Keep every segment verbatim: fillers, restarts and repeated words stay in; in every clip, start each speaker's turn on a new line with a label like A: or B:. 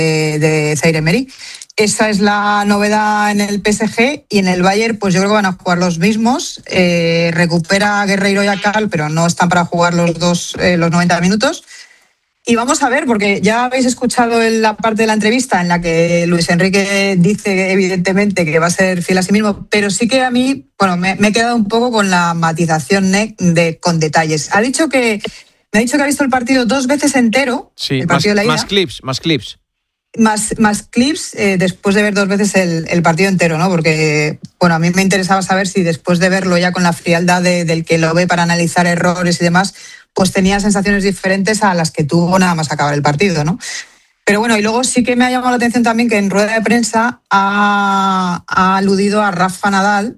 A: de Zaire Emery. Esa es la novedad en el P S G, y en el Bayern pues yo creo que van a jugar los mismos. Eh, recupera a Guerreiro y a Cal, pero no están para jugar los dos eh, los noventa minutos. Y vamos a ver, porque ya habéis escuchado en la parte de la entrevista en la que Luis Enrique dice evidentemente que va a ser fiel a sí mismo, pero sí que a mí, bueno, me, me he quedado un poco con la matización de, con detalles. Ha dicho que me ha dicho que ha visto el partido dos veces entero.
B: Sí,
A: el partido
B: más,
A: de la ida,
B: más clips, más clips.
A: Más, más clips eh, después de ver dos veces el, el partido entero, ¿no? Porque, bueno, a mí me interesaba saber si después de verlo ya con la frialdad de, del que lo ve para analizar errores y demás, pues tenía sensaciones diferentes a las que tuvo nada más acabar el partido, ¿no? Pero bueno, y luego sí que me ha llamado la atención también que en rueda de prensa ha, ha aludido a Rafa Nadal,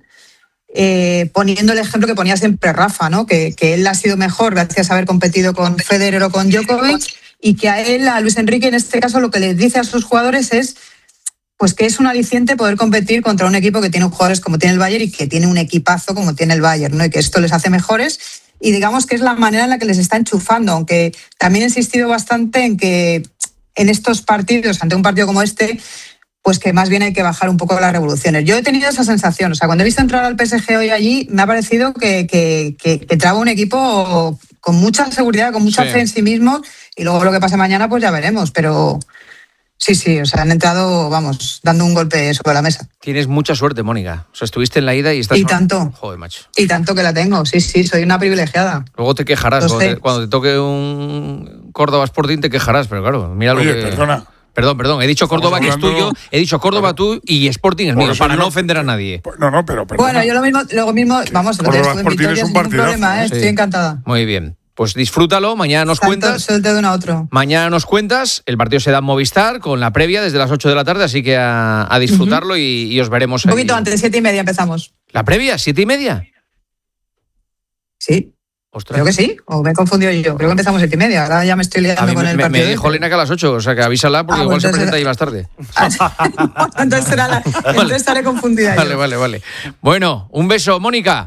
A: eh, poniendo el ejemplo que ponía siempre Rafa, ¿no? Que, que él ha sido mejor gracias a haber competido con Federer o con Djokovic, y que a él, a Luis Enrique, en este caso, lo que les dice a sus jugadores es pues que es un aliciente poder competir contra un equipo que tiene jugadores como tiene el Bayern y que tiene un equipazo como tiene el Bayern, ¿no? Y que esto les hace mejores, y digamos que es la manera en la que les está enchufando, aunque también he insistido bastante en que en estos partidos, ante un partido como este, pues que más bien hay que bajar un poco las revoluciones. Yo he tenido esa sensación, o sea, cuando he visto entrar al P S G hoy allí, me ha parecido que, que, que, que entraba un equipo con mucha seguridad, con mucha sí. fe en sí mismo, y luego lo que pase mañana pues ya veremos, pero sí, sí, o sea, han entrado, vamos, dando un golpe sobre la mesa.
B: Tienes mucha suerte, Mónica. O sea, estuviste en la ida y estás...
A: Y tanto.
B: Joder, macho.
A: Y tanto que la tengo, sí, sí, soy una privilegiada.
B: Luego te quejarás, cuando te, cuando te toque un Córdoba Sporting te quejarás, pero claro, mira
C: Oye,
B: lo que...
C: perdona.
B: Perdón, perdón, he dicho Córdoba que es tuyo, he dicho Córdoba tú y Sporting es mío, para no ofender a nadie.
C: No, no, pero perdona.
A: Bueno, yo lo mismo, luego mismo, vamos, lo
C: Córdoba
A: estuve en Vitoria sin ningún problema, ¿eh?
B: Sí.
A: Estoy encantada.
B: Muy bien. Pues disfrútalo, mañana nos
A: Salto,
B: cuentas.
A: Suelte de uno a otro.
B: Mañana nos cuentas, el partido se da en Movistar con la previa desde las ocho de la tarde, así que a, a disfrutarlo uh-huh. y, y os veremos.
A: Un poquito ahí. Antes, siete y media empezamos.
B: ¿La previa? ¿Siete y media?
A: Sí.
B: Ostras.
A: Creo que sí, o me he confundido yo. Creo que empezamos siete y media, ahora ya me estoy liando con
B: me,
A: el
B: me,
A: partido.
B: Me dijo Elena que a las ocho, o sea que avísala porque ah, igual bueno, se presenta ahí más tarde.
A: entonces, será la, entonces vale. estaré confundida.
B: Vale,
A: yo.
B: vale, vale. Bueno, un beso, Mónica.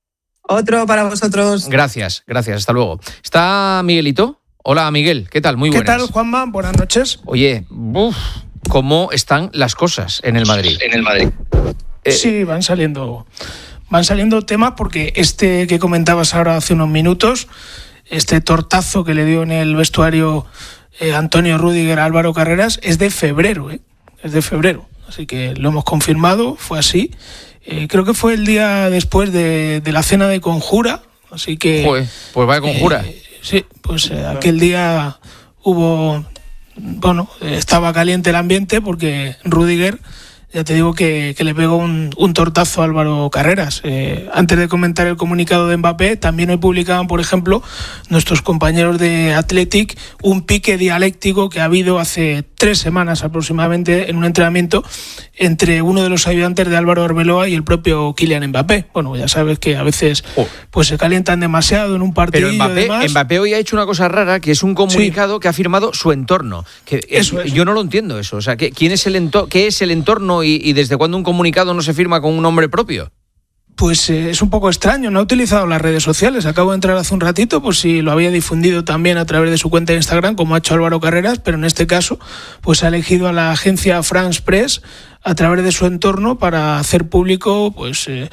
A: Otro para vosotros.
B: Gracias, gracias, hasta luego. ¿Está Miguelito? Hola, Miguel, ¿qué tal? Muy buenas.
D: ¿Qué tal, Juanma? Buenas noches.
B: Oye, uf, ¿cómo están las cosas en el Madrid?
E: En el Madrid.
D: Eh, sí, van saliendo, van saliendo temas porque este que comentabas ahora hace unos minutos, este tortazo que le dio en el vestuario eh, Antonio Rüdiger a Álvaro Carreras, es de febrero, ¿eh? Es de febrero. Así que lo hemos confirmado, fue así. Eh, creo que fue el día después de, de la cena de conjura, así que...
B: Joder, pues vaya conjura.
D: Eh, sí, pues eh, aquel día hubo... Bueno, eh, estaba caliente el ambiente porque Rüdiger, ya te digo que, que le pegó un, un tortazo a Álvaro Carreras. Eh, antes de comentar el comunicado de Mbappé, también hoy publicaban, por ejemplo, nuestros compañeros de Athletic, un pique dialéctico que ha habido hace tres semanas aproximadamente en un entrenamiento entre uno de los ayudantes de Álvaro Arbeloa y el propio Kylian Mbappé. Bueno, ya sabes que a veces oh. pues se calientan demasiado en un partido.
B: Pero Mbappé, Mbappé hoy ha hecho una cosa rara, que es un comunicado sí. que ha firmado su entorno. Que
D: eso es.
B: Yo no lo entiendo eso. O sea, ¿quién es el ento- ¿qué es el entorno y, y desde cuándo un comunicado no se firma con un nombre propio?
D: Pues eh, es un poco extraño, no ha utilizado las redes sociales. Acabo de entrar hace un ratito, pues si lo había difundido también a través de su cuenta de Instagram, como ha hecho Álvaro Carreras, pero en este caso pues ha elegido a la agencia France Press a través de su entorno para hacer público pues eh,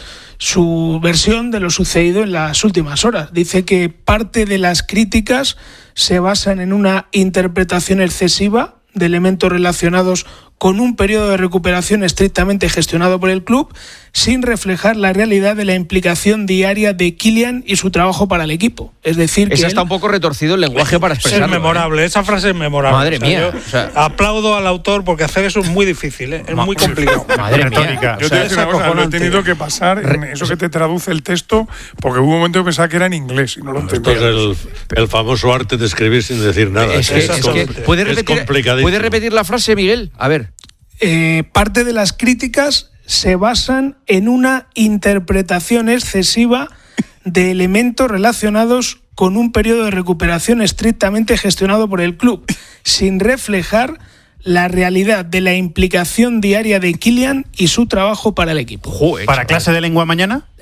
D: su versión de lo sucedido en las últimas horas. Dice que parte de las críticas se basan en una interpretación excesiva de elementos relacionados con un periodo de recuperación estrictamente gestionado por el club, sin reflejar la realidad de la implicación diaria de Kylian y su trabajo para el equipo. Es decir, que
B: Esa
D: él...
B: está un poco retorcido el lenguaje para expresarlo.
F: Es memorable, ¿eh? Esa frase es memorable.
B: Madre
F: o sea,
B: mía.
F: Yo
B: o sea...
F: aplaudo al autor porque hacer eso es muy difícil, ¿eh? Es muy complicado.
B: Madre mía.
C: Yo te voy a decir una cosa, lo he tenido que pasar en eso que te traduce el texto, porque hubo un momento que pensaba que era en inglés y no lo entendía.
E: Esto es el, el famoso arte de escribir sin decir nada.
B: Es, es, es, que ¿puedes repetir, ¿puedes repetir la frase, Miguel? A ver.
D: Eh, parte de las críticas se basan en una interpretación excesiva de elementos relacionados con un periodo de recuperación estrictamente gestionado por el club, sin reflejar la realidad de la implicación diaria de Kylian y su trabajo para el equipo.
B: Joder,
G: ¿Para clase de lengua mañana?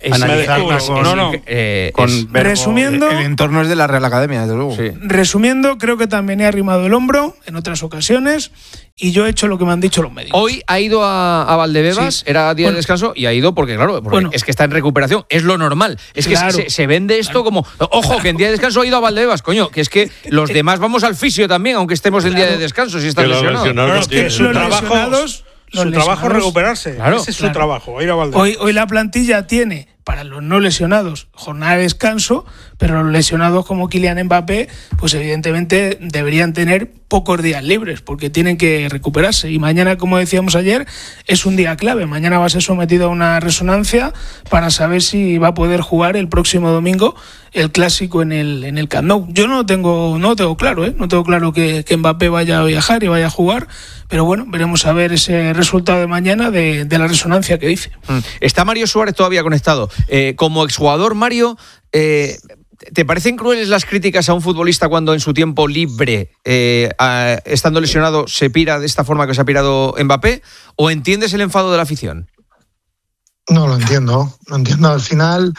B: Es,
G: analizarla
B: es,
G: con,
B: no,
G: no,
B: eh,
G: con
B: es,
G: verbo.
D: Resumiendo,
G: el entorno es de la Real Academia, desde luego.
B: Sí.
D: Resumiendo, creo que también he arrimado el hombro en otras ocasiones y yo he hecho lo que me han dicho los médicos.
B: Hoy ha ido a, a Valdebebas, sí. era día bueno, de descanso, y ha ido porque, claro, porque bueno, es que está en recuperación, es lo normal. Es que claro, se, se vende esto claro. como, ojo, que en día de descanso ha ido a Valdebebas, coño, que es que los demás vamos al fisio también, aunque estemos en claro. día de descanso, si están lesionados.
F: No, es que su trabajo, su trabajo es recuperarse,
B: claro,
F: ese es
B: claro.
F: su trabajo, ir a Valdebebas.
D: Hoy, hoy la plantilla tiene, para los no lesionados, jornada de descanso, pero los lesionados como Kylian Mbappé, pues evidentemente deberían tener pocos días libres, porque tienen que recuperarse. Y mañana, como decíamos ayer, es un día clave. Mañana va a ser sometido a una resonancia para saber si va a poder jugar el próximo domingo el clásico en el, en el Camp Nou. Yo no tengo, no tengo claro, ¿eh? No tengo claro que, que Mbappé vaya a viajar y vaya a jugar, pero bueno, veremos a ver ese resultado de mañana de, de la resonancia que dice.
B: Está Mario Suárez todavía conectado. Eh, como exjugador, Mario, eh, ¿te parecen crueles las críticas a un futbolista cuando en su tiempo libre, eh, a, estando lesionado, se pira de esta forma que se ha pirado Mbappé? ¿O entiendes el enfado de la afición?
H: No lo entiendo, lo entiendo. Al final,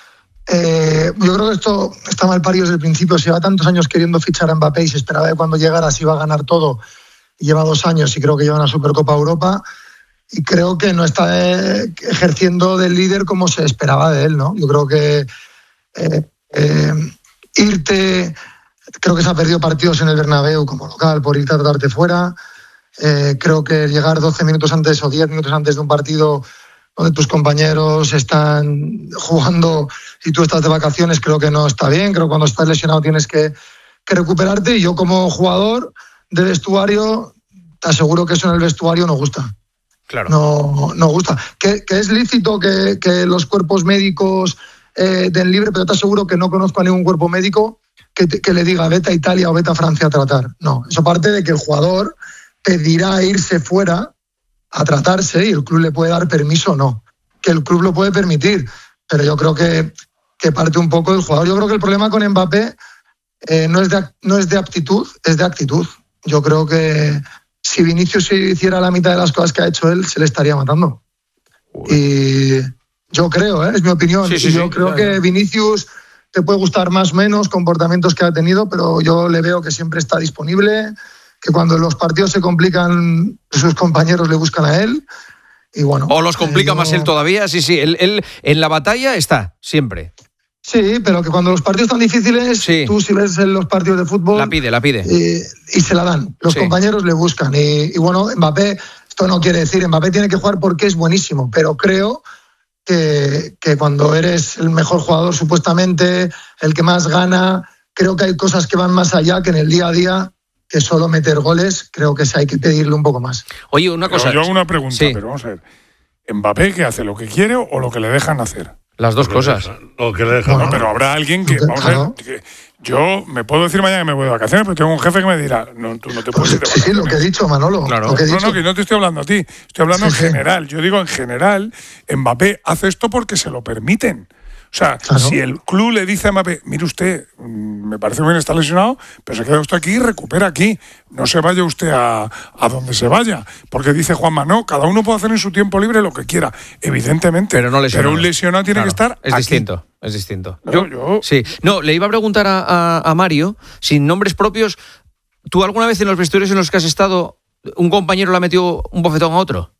H: eh, yo creo que esto está mal parido desde el principio. Se lleva tantos años queriendo fichar a Mbappé y se esperaba que cuando llegara se iba a ganar todo. Y lleva dos años y creo que lleva una Supercopa Europa. Y creo que no está eh, ejerciendo del líder como se esperaba de él, ¿no? Yo creo que eh, eh, irte, creo que se ha perdido partidos en el Bernabéu como local por irte a tratarte fuera. Eh, creo que llegar doce minutos antes o diez minutos antes de un partido donde tus compañeros están jugando y tú estás de vacaciones, creo que no está bien. Creo que cuando estás lesionado tienes que, que recuperarte. Y yo como jugador de vestuario, te aseguro que eso en el vestuario no gusta.
B: Claro.
H: No, no gusta. Que, que es lícito que, que los cuerpos médicos eh, den libre, pero te aseguro que no conozco a ningún cuerpo médico que, te, que le diga vete a Italia o vete a Francia a tratar. No, eso parte de que el jugador pedirá irse fuera a tratarse y el club le puede dar permiso o no. Que el club lo puede permitir, pero yo creo que, que parte un poco del jugador. Yo creo que el problema con Mbappé eh, no, es de, no es de aptitud, es de actitud. Yo creo que si Vinicius hiciera la mitad de las cosas que ha hecho él, se le estaría matando. Uy. Y yo creo, ¿eh? Es mi opinión. Sí, sí, y yo sí, creo ya, que ya. Vinicius te puede gustar más o menos comportamientos que ha tenido, pero yo le veo que siempre está disponible, que cuando los partidos se complican, sus compañeros le buscan a él. Y bueno,
B: o los complica
H: eh,
B: más
H: yo...
B: él todavía. Sí, sí, él, él en la batalla está, siempre.
H: Sí, pero que cuando los partidos están difíciles, sí. Tú si ves en los partidos de fútbol...
B: La pide, la pide.
H: Y, y se la dan. Los sí. compañeros le buscan. Y, y bueno, Mbappé, esto no quiere decir, Mbappé tiene que jugar porque es buenísimo, pero creo que, que cuando eres el mejor jugador, supuestamente, el que más gana, creo que hay cosas que van más allá que en el día a día, que solo meter goles, creo que sí hay que pedirle un poco más.
B: Oye, una cosa...
C: Pero yo hago una pregunta, sí. pero vamos a ver. ¿Mbappé qué hace? ¿Lo que quiere o lo que le dejan hacer?
B: Las dos cosas.
E: Lo que le dejan.
C: No, pero habrá alguien que, vamos a ver, que yo me puedo decir mañana que me voy de vacaciones, pero tengo un jefe que me dirá, no, tú no te puedes ir de vacaciones.
H: Sí, lo que he dicho, Manolo.
C: Claro.
H: Lo que he
C: no,
H: dicho.
C: no, que no te estoy hablando a ti, estoy hablando sí, en general. Yo digo en general, Mbappé hace esto porque se lo permiten. O sea, claro. Si el club le dice a Mbappé, mire usted, me parece bien, está lesionado, pero se queda usted aquí y recupera aquí. No se vaya usted a, a donde se vaya. Porque dice Juanma, no, cada uno puede hacer en su tiempo libre lo que quiera. Evidentemente.
B: Pero, no
C: pero un lesionado tiene
B: claro,
C: que estar
B: Es
C: aquí.
B: distinto, es distinto.
C: Yo, yo,
B: sí. No, le iba a preguntar a, a, a Mario, sin nombres propios, ¿tú alguna vez en los vestuarios en los que has estado, un compañero le ha metido un bofetón a otro?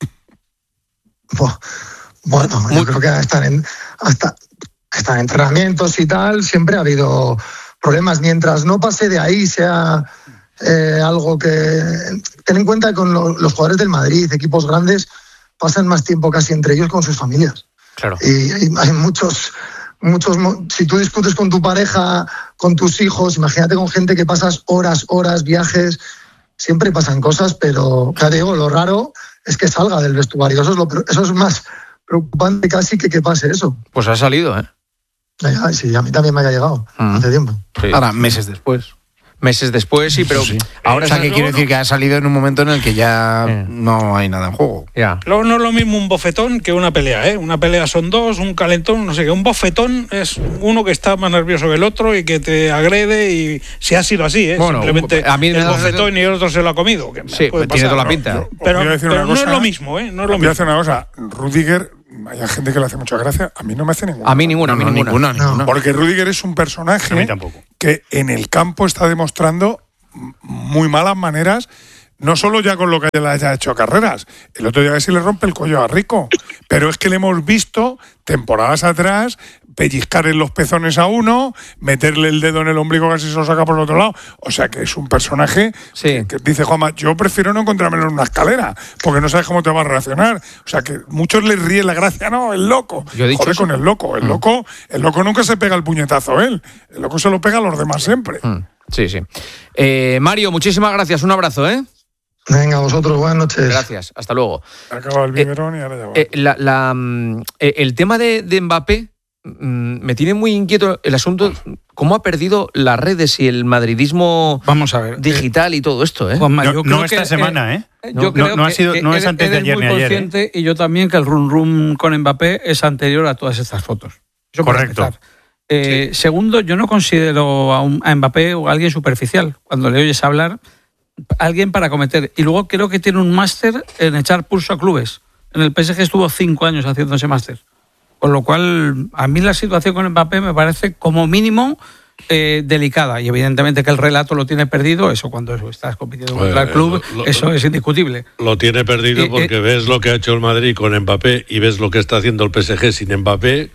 H: Bueno, Muy... yo creo que hasta en... Hasta... Están entrenamientos y tal, siempre ha habido problemas. Mientras no pase de ahí, sea eh, algo que... Ten en cuenta que con lo, los jugadores del Madrid, equipos grandes, pasan más tiempo casi entre ellos con sus familias.
B: Claro.
H: Y hay, hay muchos... muchos si tú discutes con tu pareja, con tus hijos, imagínate con gente que pasas horas, horas, viajes, siempre pasan cosas, pero, ya te digo, lo raro es que salga del vestuario. Eso es, lo, eso es más preocupante casi que que pase eso.
B: Pues ha salido, ¿eh?
H: Sí, a mí también me había llegado mm. hace tiempo.
G: Sí. Ahora, meses después.
B: Meses después, sí, pero
G: sí.
B: ahora...
G: O sea, que quiero decir que ha salido en un momento en el que ya yeah. no hay nada en juego.
B: Yeah.
F: Luego no es lo mismo un bofetón que una pelea, ¿eh? Una pelea son dos, un calentón, no sé qué. Un bofetón es uno que está más nervioso que el otro y que te agrede y si ha sido así, ¿eh? Bueno, Simplemente a mí el bofetón y el otro se lo ha comido. Que
B: sí, tiene toda la pinta.
C: Yo,
F: pero pero no
C: cosa,
F: es lo mismo, ¿eh? No es lo
C: voy a
F: mismo.
C: decir una cosa. Rüdiger hay gente que le hace mucha gracia, a mí no me hace ninguna.
B: A mí ninguna, no, a mí ninguna. ninguna,
C: no.
B: ninguna.
C: Porque Rüdiger es un personaje
E: a mí tampoco.
C: que en el campo está demostrando muy malas maneras, no solo ya con lo que le haya hecho Carreras, el otro día casi le rompe el cuello a Rico, pero es que le hemos visto temporadas atrás pellizcar en los pezones a uno, meterle el dedo en el ombligo casi se lo saca por el otro lado, o sea que es un personaje sí. que, que dice Juanma, yo prefiero no encontrármelo en una escalera, porque no sabes cómo te va a reaccionar, o sea que muchos les ríen la gracia, no, el loco,
B: yo he dicho
C: joder
B: eso.
C: con el loco, el mm. loco, el loco nunca se pega el puñetazo él, el loco se lo pega a los demás siempre.
B: Mm. Sí, sí. Eh, Mario, muchísimas gracias, un abrazo, ¿eh?
H: Venga, vosotros, buenas noches.
B: Gracias, hasta luego.
C: Acaba el biberón eh, y ahora ya va.
B: Eh, la, la, eh, el tema de, de Mbappé mm, me tiene muy inquieto el asunto, cómo ha perdido las redes y el madridismo
F: Vamos a ver,
B: digital eh, y todo esto. ¿eh?
F: Juanma,
I: no
F: yo creo
I: no esta
F: que,
I: semana, ¿eh?
F: ¿eh?
I: No,
F: yo creo
I: no, no, ha sido,
F: que,
I: no
F: que
I: es antes de ayer ni ayer.
F: ¿eh? Y yo también que el rum rum con Mbappé es anterior a todas estas fotos. Eso
I: correcto.
F: Eh, sí. Segundo, yo no considero a, un, a Mbappé o a alguien superficial. Cuando le oyes hablar, alguien para cometer. Y luego creo que tiene un máster en echar pulso a clubes. En el P S G estuvo cinco años haciendo ese máster. Con lo cual, a mí la situación con Mbappé me parece como mínimo eh, delicada. Y evidentemente que el relato lo tiene perdido, eso cuando eso, estás compitiendo contra pues, el club, lo, lo, eso es indiscutible.
E: Lo tiene perdido porque eh, ves lo que ha hecho el Madrid con Mbappé y ves lo que está haciendo el P S G sin Mbappé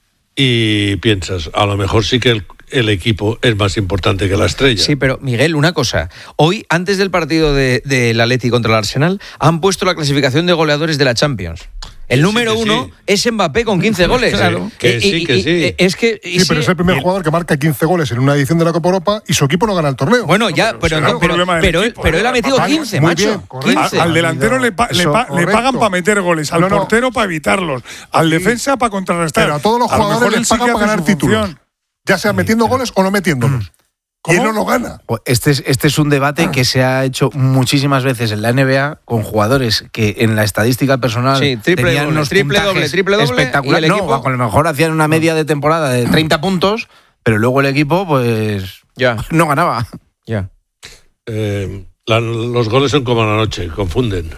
E: y piensas, a lo mejor sí que el, el equipo es más importante que la estrella.
B: Sí, pero Miguel, una cosa. Hoy, antes del partido del de, de Atleti contra el Arsenal, han puesto la clasificación de goleadores de la Champions. El sí, número sí, uno sí. es Mbappé con quince goles.
E: Claro. Que sí, que sí.
B: Es que,
J: sí, pero es el primer jugador que marca quince goles en una edición de la Copa Europa y su equipo no gana el torneo.
B: Bueno, ya, pero, pero, pero, pero, pero, él, pero él ha metido quince,
J: muy
B: macho.
J: Bien,
B: quince.
C: Al delantero le, pa, le, pa, le pagan para meter goles, al no, no. portero para evitarlos, al sí. defensa para contrarrestar.
J: Pero a todos los a jugadores les pagan para ganar títulos. Ya sea metiendo goles o no metiéndolos. Y no lo gana.
G: Este es, este es un debate que se ha hecho muchísimas veces en la N B A con jugadores que en la estadística personal
B: sí, triple
G: tenían
B: doble,
G: unos
B: triple doble, triple doble
G: espectaculares. No, a lo mejor hacían una media de temporada de treinta puntos, pero luego el equipo pues
B: ya
G: no ganaba.
B: Ya.
E: Eh, la, los goles son como la noche, confunden.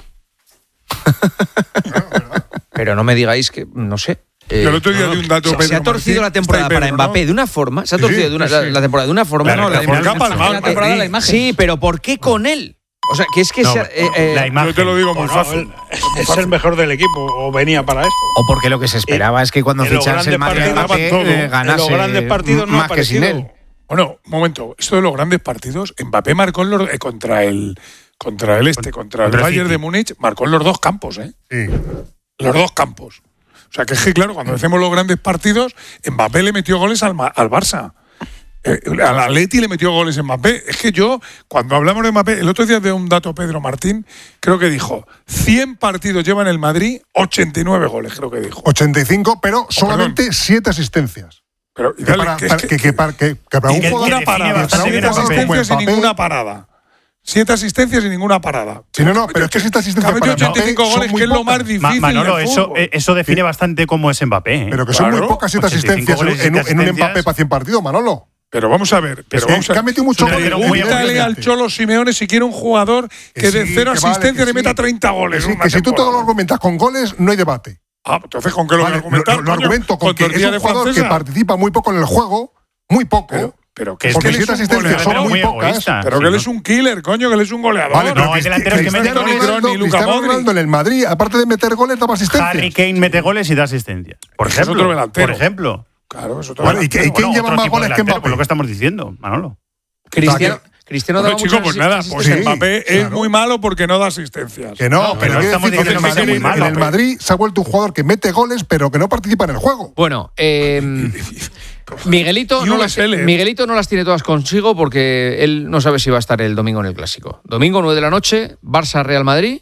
B: Pero no me digáis que, no sé.
C: Eh, Yo el otro día no, de un dato.
B: Se, se ha torcido Martín, la temporada Pedro, para Mbappé ¿no? de una forma. Se ha torcido sí, de una, sí. la, la temporada de una forma.
C: Claro,
B: no, la,
C: la, la,
B: la, la temporada la imagen. Sí, pero ¿por qué con él? O sea, que es que
E: no,
B: se, eh, eh,
E: la imagen.
C: Yo te lo digo muy
F: no,
C: fácil.
F: Es, es el mejor del equipo o venía para eso.
G: O porque lo que se esperaba eh, es que cuando fichase el Madrid eh, ganase
F: en los grandes partidos no
G: más que sin él.
C: Bueno, un momento. Esto de los grandes partidos, Mbappé marcó en los, eh, contra el contra el este, contra, contra el Bayern de Múnich, marcó en los dos campos, ¿eh?
J: Sí.
C: Los dos campos. O sea, que es que, claro, cuando hacemos los grandes partidos, Mbappé le metió goles al, al Barça. Eh, al Atleti le metió goles Mbappé. Es que yo, cuando hablamos de Mbappé, el otro día de un dato Pedro Martín, creo que dijo, cien partidos lleva en el Madrid, ochenta y nueve goles, creo que dijo.
J: ochenta y cinco, pero solamente siete asistencias.
C: Pero, y dale,
J: para,
C: que,
J: para,
C: que,
J: que, que, para, que, que para
C: y
J: un
C: que
J: jugador...
C: Una parada, siete asistencias y ninguna parada. Siete asistencias y ninguna parada.
J: Sí, no, no, pero es que siete asistencias para
C: ochenta y cinco
J: Mbappé
C: goles, que es lo más difícil.
I: Ma, Manolo,
C: del
I: eso, eso define sí. bastante cómo es Mbappé. ¿eh?
J: Pero que son claro. muy pocas siete asistencias en, en, en un Mbappé para cien partidos, Manolo.
C: Pero vamos a ver, pero
J: es
C: vamos a ver.
J: Que ha metido mucho
C: goles. Pregúntale al Cholo Simeone si quiere un jugador que, que sí, de cero asistencias vale, le meta sí. treinta goles.
J: Que, sí, que si tú todo lo argumentas con goles, no hay debate.
C: Ah, entonces ¿con qué lo voy a argumentar?
J: Lo, lo, lo argumento con, con que es un jugador francesa. que participa muy poco en el juego, muy poco.
C: Pero, Pero que
J: porque
C: es que
J: siete asistencias son muy, muy pocas.
C: Pero sí, que él es un killer, coño, que él es un goleador.
J: Vale,
I: no, hay delanteros que meten goles.
C: Cristiano
J: Ronaldo en el Madrid, aparte de meter goles, da asistencias.
I: Harry Kane mete goles y da asistencia. Por ejemplo.
C: Es otro delantero.
I: Por ejemplo.
C: Claro, es otro
J: vale, ¿y quién bueno, lleva más goles que Mbappé?
I: Por lo que estamos diciendo, Manolo.
B: Cristiano. Cristiano
C: bueno, chico, pues nada, pues sí, Mbappé claro. es muy malo porque no da asistencias.
J: Que no, no pero, pero estamos diciendo que Madrid, muy malo, en el Madrid se ha vuelto un jugador que mete goles, pero que no participa en el juego.
B: Bueno, eh, Miguelito, no las, Miguelito no las tiene todas consigo porque él no sabe si va a estar el domingo en el Clásico. Domingo, nueve de la noche, Barça-Real Madrid.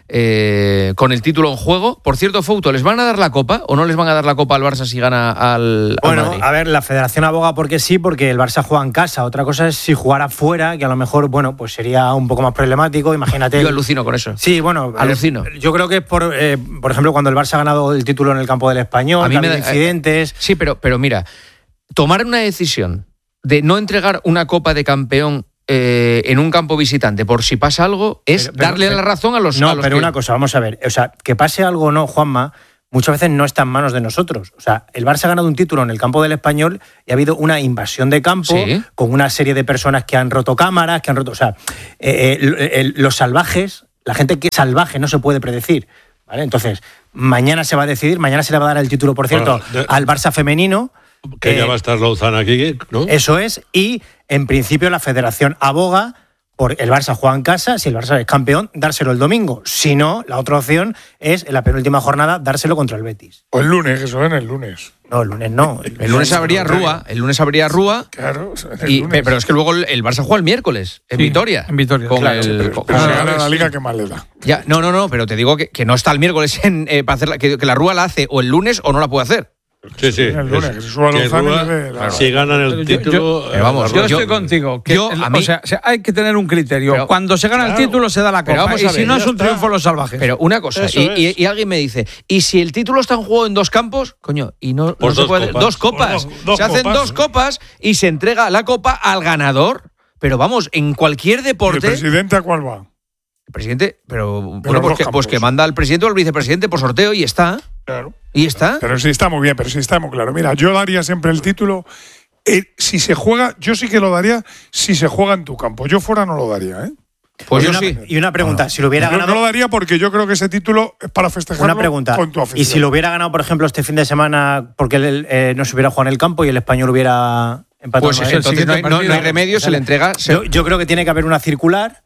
B: Eh, con el título en juego. Por cierto, Fouto, ¿les van a dar la Copa o no les van a dar la Copa al Barça si gana al,
K: bueno,
B: al Madrid?
K: A ver, la Federación aboga porque sí, porque el Barça juega en casa. Otra cosa es si jugara fuera, que a lo mejor, bueno, pues sería un poco más problemático. Imagínate.
B: Yo alucino con eso.
K: Sí, bueno,
B: alucino.
K: Eh, yo creo que es por, eh, por ejemplo, cuando el Barça ha ganado el título en el campo del Español,
B: a mí me da,
K: incidentes.
B: Eh, sí, pero, pero mira, tomar una decisión de no entregar una Copa de Campeón Eh, en un campo visitante, por si pasa algo, es pero, pero, darle pero, la razón a los
K: No,
B: a los
K: pero
B: que...
K: una cosa, vamos a ver. O sea, que pase algo o no, Juanma, muchas veces no está en manos de nosotros. O sea, el Barça ha ganado un título en el campo del Español y ha habido una invasión de campo ¿sí? con una serie de personas que han roto cámaras, que han roto... O sea, eh, eh, el, los salvajes, la gente que es salvaje no se puede predecir. ¿Vale? Entonces, mañana se va a decidir, mañana se le va a dar el título, por cierto, bueno, de... al Barça femenino.
E: Que
K: eh,
E: ya va a estar Lauzana aquí, ¿no?
K: Eso es, y en principio la federación aboga por el Barça juega en casa, si el Barça es campeón, dárselo el domingo. Si no, la otra opción es en la penúltima jornada dárselo contra el Betis.
C: O el lunes, que suena el lunes.
K: No, el lunes no.
B: El, el lunes habría Rúa, el lunes habría Rúa.
C: Claro,
B: y, pero es que luego el Barça juega el miércoles, en sí, Vitoria.
F: En Vitoria,
B: con
F: claro.
B: El,
C: pero,
B: con,
C: pero
B: con
C: se gana la Liga, ¿qué más le da?
B: Ya, no, no, no, pero te digo que, que no está el miércoles en, eh, para hacer la, que, que la Rúa la hace o el lunes o no la puede hacer.
E: Sí, sí.
C: El lunes, que se suba
E: que
C: Lozano
E: Rúa,
C: y la...
E: si ganan el
F: yo,
E: título...
F: Yo, yo, vamos, yo estoy
B: yo,
F: contigo. Que
B: yo,
F: el,
B: a mí,
F: o sea, hay que tener un criterio.
B: Pero,
F: Cuando se gana claro, el título se da la copa. Y ver, si no es un está. triunfo los salvajes.
B: Pero una cosa, y, y, y alguien me dice, ¿y si el título está en juego en dos campos? Coño, y no, no se puede... Copas. Dos copas. Dos, dos se hacen copas, dos copas y se entrega la copa al ganador. Pero vamos, en cualquier deporte...
C: ¿Y el presidente a cuál va?
B: El presidente, pero, pero bueno, pues, que, pues que manda al presidente o al vicepresidente por sorteo y está.
C: Claro.
B: Y está.
C: Pero sí está muy bien, pero sí está muy claro. Mira, yo daría siempre el título. Eh, si se juega, yo sí que lo daría si se juega en tu campo. Yo fuera no lo daría, ¿eh?
B: Pues
K: y
B: yo
K: una,
B: sí.
K: Y una pregunta,
C: no.
K: si lo hubiera
C: no,
K: ganado...
C: No lo daría porque yo creo que ese título es para festejarlo
K: una pregunta,
C: con tu afición.
K: Y si lo hubiera ganado, por ejemplo, este fin de semana porque él eh, no se hubiera jugado en el campo y el Español hubiera empatado...
B: Pues entonces no hay, no, no hay remedio, se le entrega... Se...
K: Yo, yo creo que tiene que haber una circular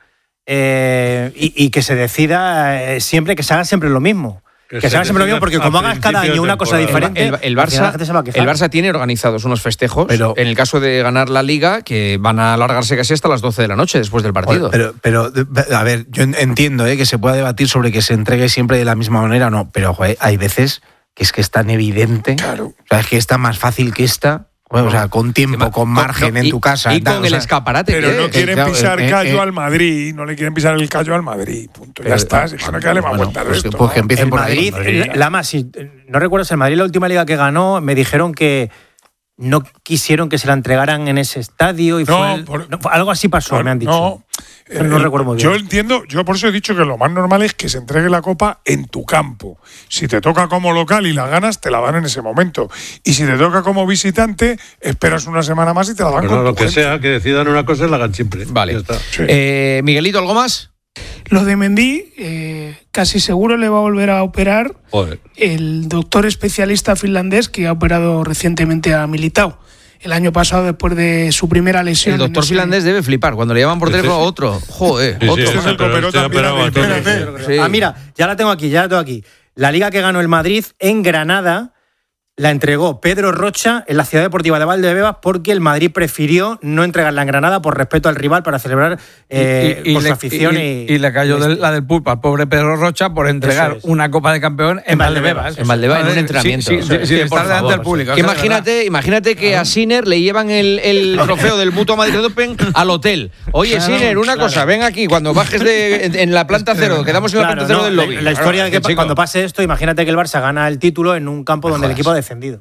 K: eh, y, y que se decida eh, siempre, que se haga siempre lo mismo. Que, que se haga siempre lo mismo, porque como hagas cada año una cosa diferente,
B: el, el, el, Barça, el Barça tiene organizados unos festejos, pero en el caso de ganar la Liga, que van a alargarse casi hasta las doce de la noche después del partido.
G: Pero, pero a ver, yo entiendo ¿eh? que se pueda debatir sobre que se entregue siempre de la misma manera o no, pero joder, hay veces que es que es tan evidente,
C: claro.
G: O sea, es que está más fácil que esta. Bueno, o sea, con tiempo, con margen
B: no,
G: en
B: y,
G: tu casa.
B: Y
G: tal,
B: con
G: o sea,
B: el escaparate.
C: Pero
B: ¿qué?
C: no quieren
G: claro,
C: pisar
G: eh,
C: callo
G: eh,
C: al Madrid, no le quieren pisar el callo al Madrid. Punto. Ya
G: pero,
C: está, si no queda más
G: bueno,
C: vuelta de
G: pues,
C: esto.
G: pues que empiecen
K: el
G: por
K: Madrid,
G: ahí.
K: Madrid. Lama, si no recuerdas, el Madrid la última liga que ganó, me dijeron que no quisieron que se la entregaran en ese estadio y
C: no,
K: fue, el,
C: por,
K: no, algo así pasó,
C: por,
K: me han dicho.
C: No,
K: eh, no recuerdo muy bien.
C: Yo entiendo, yo por eso he dicho que lo más normal es que se entregue la copa en tu campo. Si te toca como local y la ganas, te la dan en ese momento. Y si te toca como visitante, esperas una semana más y te la dan
E: Pero
C: con
E: no,
C: tu
E: lo que
C: gente.
E: sea, que decidan una cosa y la hagan siempre.
B: Vale.
E: Ya está.
C: Sí.
B: Eh, Miguelito, ¿algo más?
D: Lo de Mendy, eh, casi seguro le va a volver a operar
E: Joder.
D: el doctor especialista finlandés que ha operado recientemente a Militao. El año pasado, después de su primera lesión.
B: El doctor
D: ese...
B: finlandés debe flipar. Cuando le llaman por teléfono, otro. Joder,
E: Sí, sí,
B: otro.
E: sí,
C: es el
E: pero
C: copero
E: este ha
C: también,
E: operado a
C: espérate.
E: todos.
B: Sí.
K: Ah, mira, ya la tengo aquí, ya la tengo aquí. La liga que ganó el Madrid en Granada la entregó Pedro Rocha en la Ciudad Deportiva de Valdebebas porque el Madrid prefirió no entregarla en Granada por respeto al rival para celebrar eh,
F: y, y,
K: por
F: y
K: su
F: le,
K: afición.
F: Y,
K: y,
F: y le cayó de, la del pulpo al pobre Pedro Rocha por entregar
K: es.
F: una Copa de Campeón en, en Valdebebas.
B: En Valdebebas, en un entrenamiento.
F: Sí, sí, sí, sí, estar delante del público.
B: Que imagínate, imagínate que a Sinner le llevan el, el trofeo del Mutua Madrid Open al hotel. Oye, claro, Sinner, una claro. cosa, ven aquí, cuando bajes de, en, en la planta cero, quedamos en la
K: claro,
B: planta cero
K: no,
B: del lobby.
K: La, la historia
B: claro,
K: de que cuando pase esto, imagínate que el Barça gana el título en un campo donde el equipo ha defendido.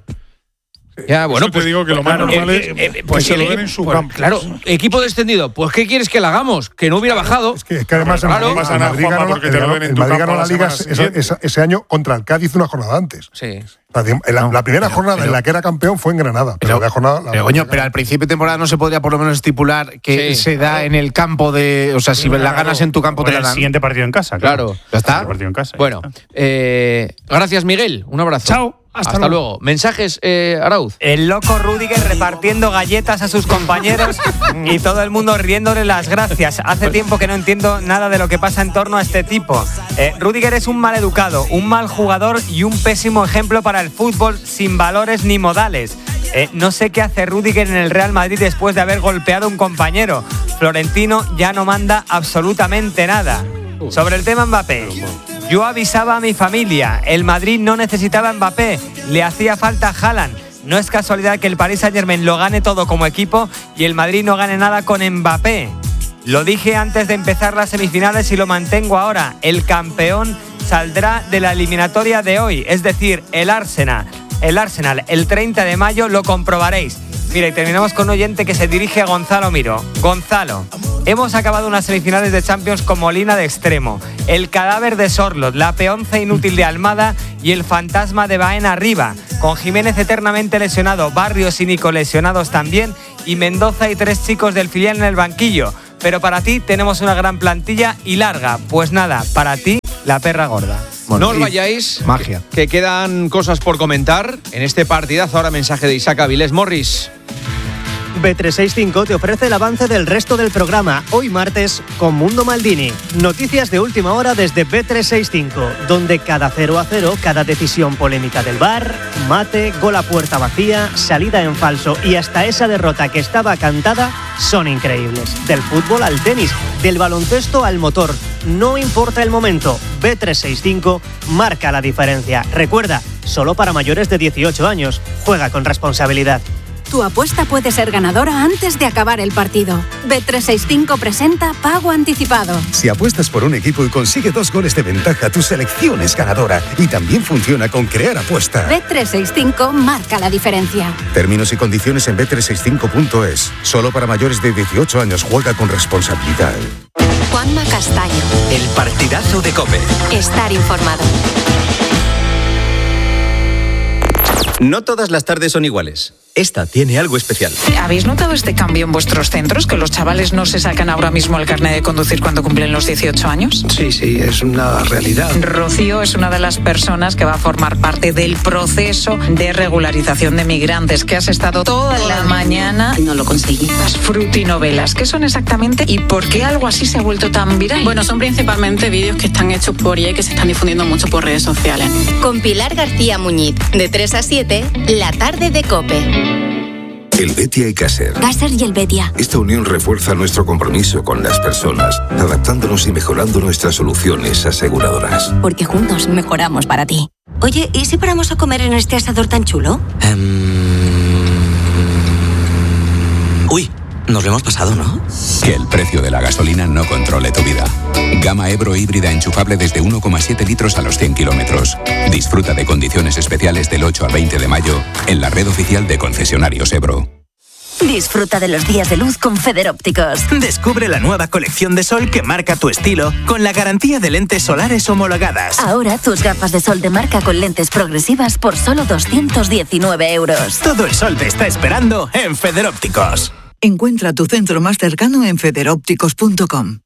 B: Ya, bueno,
C: Eso
B: pues
C: te digo que lo más
B: claro,
C: normal
B: eh,
C: es
B: eh, eh,
C: que
B: pues
C: se
B: el,
C: lo den en su
B: pues,
C: campo.
B: Claro, equipo descendido. Pues ¿qué quieres que le hagamos? Que no hubiera bajado.
J: Es que, es que además
B: claro,
J: el Madrid, Madrid ganó, porque te lo den en el tu Madrid ganó la Liga ese, ese, ese año contra el Cádiz una jornada antes.
B: Sí.
J: La, la,
G: no,
J: la primera
G: pero,
J: jornada
G: pero,
J: en la que era campeón fue en Granada. Pero, pero, la jornada, la
G: pero, coño, pero al principio de temporada no se podría por lo menos estipular que
B: sí,
G: se da
B: claro.
G: en el campo de. O sea, si claro, la ganas en tu campo te la dan.
I: El siguiente partido en casa.
B: Claro.
I: claro.
G: ¿Ya está?
I: El partido en casa.
B: Bueno, eh, gracias, Miguel. Un abrazo.
D: Chao. Hasta,
B: Hasta
D: luego.
B: luego. Mensajes, eh, Arauz.
L: El loco Rüdiger repartiendo galletas a sus compañeros y todo el mundo riéndole las gracias. Hace tiempo que no entiendo nada de lo que pasa en torno a este tipo. Eh, Rüdiger es un mal educado, un mal jugador y un pésimo ejemplo para el fútbol sin valores ni modales. Eh, no sé qué hace Rüdiger en el Real Madrid después de haber golpeado a un compañero. Florentino ya no manda absolutamente nada. Sobre el tema Mbappé. Yo avisaba a mi familia, el Madrid no necesitaba a Mbappé, le hacía falta a Haaland. No es casualidad que el Paris Saint-Germain lo gane todo como equipo y el Madrid no gane nada con Mbappé. Lo dije antes de empezar las semifinales y lo mantengo ahora. El campeón saldrá de la eliminatoria de hoy, es decir, el Arsenal. El Arsenal, el treinta de mayo lo comprobaréis. Mira, y terminamos con un oyente que se dirige a Gonzalo Miro. Gonzalo, Hemos acabado unas semifinales de Champions con Molina de extremo, el cadáver de Sorloth, la peonza inútil de Almada y el fantasma de Baena arriba, con Jiménez eternamente lesionado, Barrios y Nico lesionados también, y Mendoza y tres chicos del filial en el banquillo. Pero para ti tenemos una gran plantilla y larga. Pues nada, para ti, la perra gorda.
B: Bueno, no os vayáis,
G: magia.
B: Que, que quedan cosas por comentar en este partidazo. Ahora mensaje de Isaac Avilés. Morris.
M: B trescientos sesenta y cinco te ofrece el avance del resto del programa, hoy martes, con Mundo Maldini. Noticias de última hora desde B trescientos sesenta y cinco, donde cada cero a cero, cada decisión polémica del V A R, mate, gol a puerta vacía, salida en falso y hasta esa derrota que estaba cantada, son increíbles. Del fútbol al tenis, del baloncesto al motor, no importa el momento, B trescientos sesenta y cinco marca la diferencia. Recuerda, solo para mayores de dieciocho años, juega con responsabilidad.
N: Tu apuesta puede ser ganadora antes de acabar el partido. B trescientos sesenta y cinco presenta Pago Anticipado.
O: Si apuestas por un equipo y consigue dos goles de ventaja, tu selección es ganadora. Y también funciona con Crear Apuesta.
N: B trescientos sesenta y cinco marca la diferencia.
O: Términos y condiciones en B trescientos sesenta y cinco punto es. Solo para mayores de dieciocho años. Juega con responsabilidad.
P: Juanma Castaño.
Q: El partidazo de COPE.
P: Estar informado.
Q: No todas las tardes son iguales. Esta tiene algo especial.
R: ¿Habéis notado este cambio en vuestros centros? ¿Que los chavales no se sacan ahora mismo el carnet de conducir cuando cumplen los dieciocho años?
S: Sí, sí, es una realidad.
R: Rocío es una de las personas que va a formar parte del proceso de regularización de migrantes, que has estado toda la mañana...
T: No lo conseguí.
R: Las frutinovelas. ¿Qué son exactamente y por qué algo así se ha vuelto tan viral?
T: Bueno, son principalmente vídeos que están hechos por I A y que se están difundiendo mucho por redes sociales.
P: Con Pilar García Muñiz, de tres a siete, la tarde de COPE.
U: El Betia y Caser.
P: Caser y el Betia.
U: Esta unión refuerza nuestro compromiso con las personas, adaptándonos y mejorando nuestras soluciones aseguradoras.
P: Porque juntos mejoramos para ti. Oye, ¿y si paramos a comer en este asador tan chulo?
Q: Um... Uy, nos lo hemos pasado, ¿no?
V: Que el precio de la gasolina no controle tu vida. Gama Ebro híbrida enchufable desde uno coma siete litros a los cien kilómetros. Disfruta de condiciones especiales del ocho al veinte de mayo en la red oficial de concesionarios Ebro.
P: Disfruta de los días de luz con Federópticos.
Q: Descubre la nueva colección de sol que marca tu estilo con la garantía de lentes solares homologadas.
P: Ahora tus gafas de sol de marca con lentes progresivas por solo doscientos diecinueve euros.
Q: Todo el sol te está esperando en Federópticos.
W: Encuentra tu centro más cercano en federópticos punto com.